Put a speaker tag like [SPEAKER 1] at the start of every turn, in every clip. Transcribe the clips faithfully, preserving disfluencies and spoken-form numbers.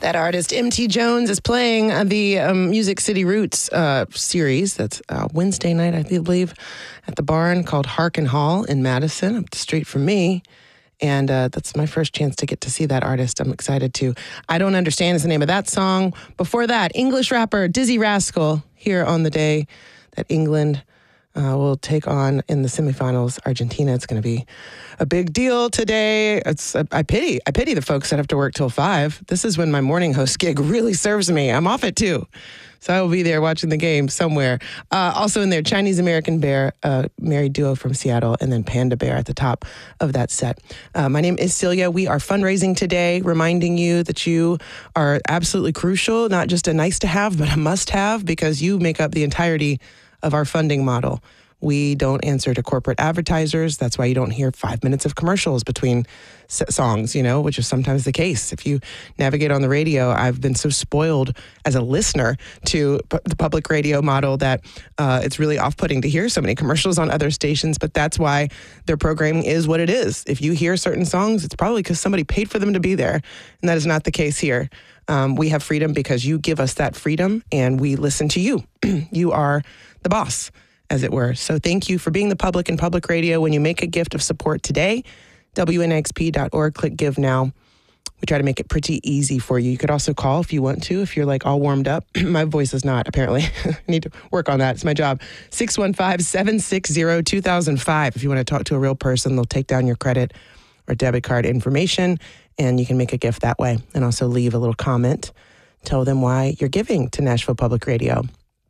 [SPEAKER 1] That artist, M T Jones, is playing uh, the um, Music City Roots uh, series. That's uh, Wednesday night, I believe, at the barn called Harkin Hall in Madison, up the street from me. And uh, that's my first chance to get to see that artist. I'm excited to. I Don't Understand is the name of that song. Before that, English rapper Dizzy Rascal here on the day that England uh, will take on in the semifinals Argentina. It's going to be a big deal today. It's uh, I pity I pity the folks that have to work till five. This is when my morning host gig really serves me. I'm off at two. So I will be there watching the game somewhere. Uh, also in there, Chinese American Bear, uh, married duo from Seattle, and then Panda Bear at the top of that set. Uh, my name is Celia. We are fundraising today, reminding you that you are absolutely crucial, not just a nice to have, but a must have, because you make up the entirety of our funding model. We don't answer to corporate advertisers. That's why you don't hear five minutes of commercials between s- songs, you know, which is sometimes the case. If you navigate on the radio, I've been so spoiled as a listener to p- the public radio model that uh, it's really off-putting to hear so many commercials on other stations, but that's why their programming is what it is. If you hear certain songs, it's probably because somebody paid for them to be there, and that is not the case here. Um, we have freedom because you give us that freedom, and we listen to you. You are the boss, as it were. So thank you for being the public and public radio. When you make a gift of support today, W N X P dot org, click Give Now. We try to make it pretty easy for you. You could also call if you want to, if you're like all warmed up. My voice is not, apparently. I need to work on that. It's my job. six one five, seven six zero, two thousand five. If you want to talk to a real person, they'll take down your credit or debit card information, and you can make a gift that way. And also leave a little comment. Tell them why you're giving to Nashville Public Radio.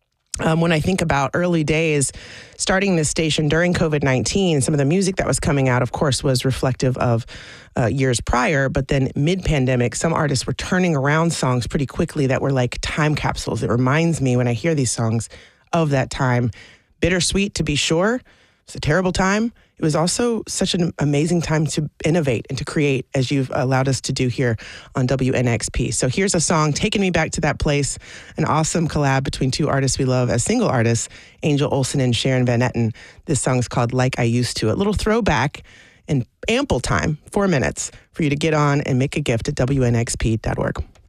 [SPEAKER 1] Um, when I think about early days, starting this station during COVID nineteen, some of the music that was coming out, of course, was reflective of uh, years prior. But then mid-pandemic, some artists were turning around songs pretty quickly that were like time capsules. It reminds me when I hear these songs of that time. Bittersweet, to be sure. It's a terrible time. It was also such an amazing time to innovate and to create, as you've allowed us to do here on W N X P. So here's a song taking me back to that place, an awesome collab between two artists we love as single artists, Angel Olsen and Sharon Van Etten. This song's called Like I Used To. A little throwback and ample time, four minutes, for you to get on and make a gift at W N X P dot org.